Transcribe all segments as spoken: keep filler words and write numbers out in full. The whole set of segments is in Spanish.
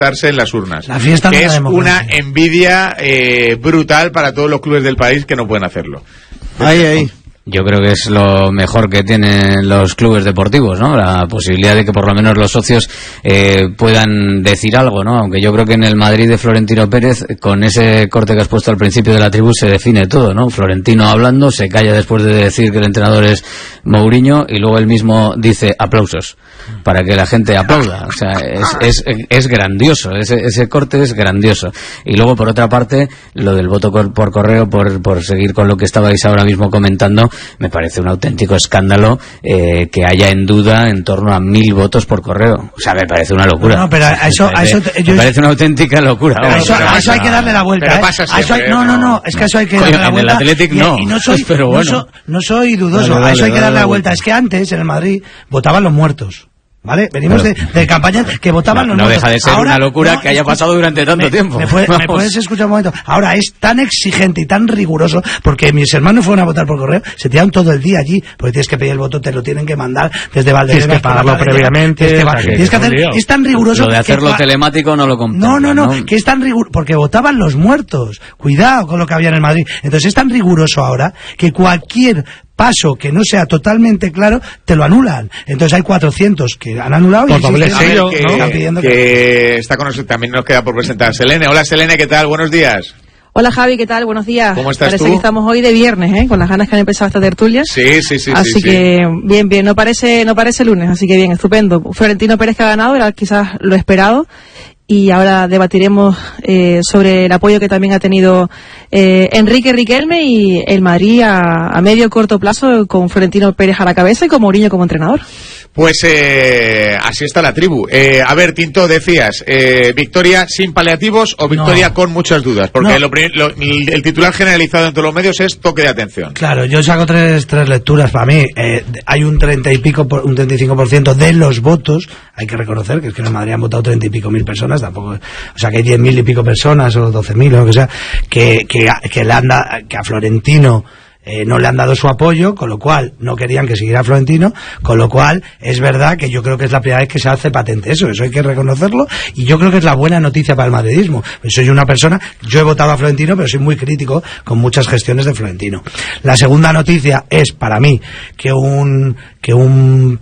en las urnas. La fiesta que de la es democracia. una envidia eh, brutal para todos los clubes del país que no pueden hacerlo. Ahí, ahí. Yo creo que es lo mejor que tienen los clubes deportivos, ¿no? La posibilidad de que por lo menos los socios eh, puedan decir algo, ¿no? Aunque yo creo que en el Madrid de Florentino Pérez, con ese corte que has puesto al principio de la tribu, se define todo, ¿no? Florentino hablando, se calla después de decir que el entrenador es Mourinho y luego él mismo dice aplausos para que la gente aplauda. O sea, es, es, es grandioso, ese, ese corte es grandioso. Y luego, por otra parte, lo del voto por correo, por, por seguir con lo que estabais ahora mismo comentando, me parece un auténtico escándalo eh, que haya en duda en torno a mil votos por correo. O sea, me parece una locura. No, pero a eso, me parece, a eso te, me yo, parece una auténtica locura. A eso, a eso hay que darle la vuelta. Pero ¿eh? pasa siempre, a eso hay, no, no, no, es que a eso hay que Coño, darle la en vuelta. el Athletic y, no, y no soy, pero bueno. no, so, no soy dudoso, Dale, a eso hay dale, que darle dale la la vuelta. vuelta. Es que antes, en el Madrid, votaban los muertos. ¿Vale? Venimos Pero, de, de campañas que votaban no, los no muertos. deja de ser Ahora, una locura no, que haya escucha, pasado durante tanto me, tiempo. Me, puede, me puedes escuchar un momento. Ahora es tan exigente y tan riguroso, porque mis hermanos fueron a votar por correo, se tiran todo el día allí, porque tienes que pedir el voto, te lo tienen que mandar desde Valdebebas. Tienes que pagarlo previamente. Tienes que, o sea, tienes que hacer, es tan riguroso. Lo de hacerlo que, telemático no lo comprendo. No, no, no, que es tan riguroso, porque votaban los muertos. Cuidado con lo que había en el Madrid. Entonces es tan riguroso ahora que cualquier paso que no sea totalmente claro, te lo anulan. Entonces hay cuatrocientos que han anulado por y doble existen, sello, que, ¿no? están pidiendo que, que... está con nosotros, también nos queda por presentar a Selene. Hola Selene, ¿qué tal? Buenos días. Hola Javi, ¿qué tal? Buenos días. ¿Cómo estás Parece tú? que estamos hoy de viernes, ¿eh? Con las ganas que han empezado esta tertulia. Sí, sí, sí. Así sí, que bien, bien. No parece, no parece lunes, así que bien, estupendo. Florentino Pérez que ha ganado, era quizás lo esperado. Y ahora debatiremos eh, sobre el apoyo que también ha tenido eh, Enrique Riquelme y el Madrid a, a medio corto plazo con Florentino Pérez a la cabeza y con Mourinho como entrenador. Pues eh, así está la tribu. Eh, a ver, Tinto, decías, eh, ¿victoria sin paliativos o victoria No. con muchas dudas? Porque No. lo, prim- lo- el titular generalizado en todos los medios es toque de atención. Claro, yo saco tres, tres lecturas para mí. Eh, hay un treinta y pico, por, un treinta y cinco por ciento de los votos. Hay que reconocer que es que en el Madrid han votado treinta y pico mil personas, tampoco, o sea que hay diez mil y pico personas o doce mil o lo que sea, que, que, que le han da, que a Florentino Eh, no le han dado su apoyo, con lo cual no querían que siguiera Florentino, con lo cual es verdad que yo creo que es la primera vez que se hace patente eso, eso hay que reconocerlo, y yo creo que es la buena noticia para el madridismo. Soy una persona, yo he votado a Florentino, pero soy muy crítico con muchas gestiones de Florentino. La segunda noticia es, para mí, que un que un,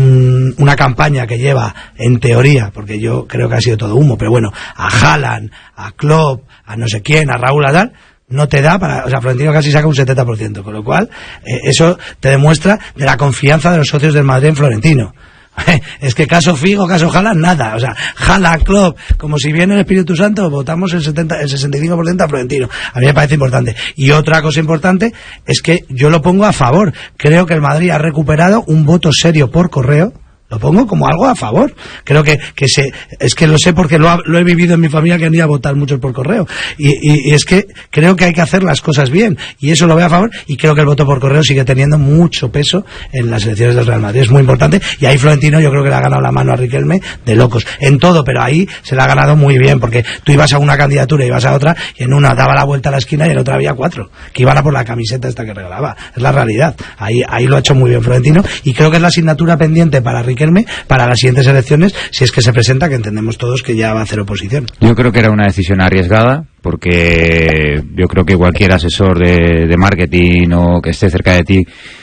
un una campaña que lleva, en teoría, porque yo creo que ha sido todo humo, pero bueno, a Haaland, a Klopp, a no sé quién, a Raúl Adal, no te da para, o sea, Florentino casi saca un setenta por ciento, con lo cual eh, eso te demuestra de la confianza de los socios del Madrid en Florentino. Es que caso Figo, caso Haaland, nada, o sea, Haaland, Klopp, como si viene el Espíritu Santo, votamos el setenta, el sesenta y cinco por ciento a Florentino. A mí me parece importante. Y otra cosa importante es que yo lo pongo a favor. Creo que el Madrid ha recuperado un voto serio por correo. Lo pongo como algo a favor. Creo que, que se, es que lo sé porque lo, ha, lo he vivido en mi familia, que han ido a votar muchos por correo. Y, y, y es que creo que hay que hacer las cosas bien. Y eso lo veo a favor. Y creo que el voto por correo sigue teniendo mucho peso en las elecciones del Real Madrid. Es muy importante. Y ahí Florentino yo creo que le ha ganado la mano a Riquelme de locos. En todo, pero ahí se le ha ganado muy bien. Porque tú ibas a una candidatura y ibas a otra, y en una daba la vuelta a la esquina y en otra había cuatro. Que iban a por la camiseta esta que regalaba. Es la realidad. Ahí, ahí lo ha hecho muy bien Florentino. Y creo que es la asignatura pendiente para Riquelme para las siguientes elecciones, si es que se presenta, que entendemos todos que ya va a hacer oposición. Yo creo que era una decisión arriesgada, porque yo creo que cualquier asesor de, de marketing o que esté cerca de ti,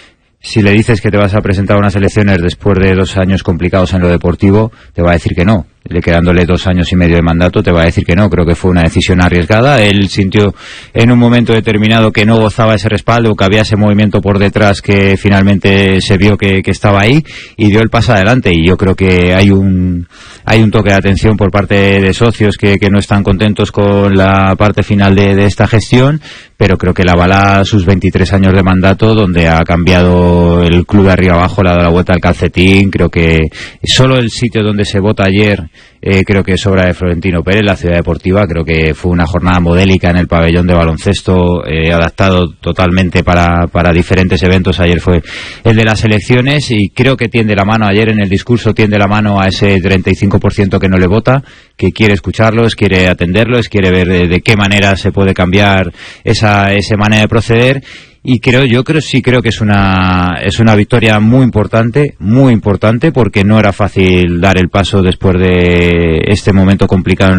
si le dices que te vas a presentar a unas elecciones después de dos años complicados en lo deportivo, te va a decir que no. Le quedándole dos años y medio de mandato, te va a decir que no. Creo que fue una decisión arriesgada. Él sintió en un momento determinado que no gozaba ese respaldo, que había ese movimiento por detrás que finalmente se vio que, que estaba ahí, y dio el paso adelante. Y yo creo que hay un hay un toque de atención por parte de socios que, que no están contentos con la parte final de, de esta gestión, pero creo que la avala sus veintitrés años de mandato, donde ha cambiado el club de arriba abajo, le ha dado la vuelta al calcetín. Creo que solo el sitio donde se vota ayer, Eh, creo que es obra de Florentino Pérez, la Ciudad Deportiva. Creo que fue una jornada modélica en el pabellón de baloncesto, eh, adaptado totalmente para, para diferentes eventos. Ayer fue el de las elecciones, y creo que tiende la mano, ayer en el discurso tiende la mano a ese treinta y cinco por ciento que no le vota, que quiere escucharlos, quiere atenderlos, quiere ver de, de qué manera se puede cambiar esa, esa manera de proceder. Y creo, yo creo, sí creo que es una, es una victoria muy importante, muy importante, porque no era fácil dar el paso después de este momento complicado en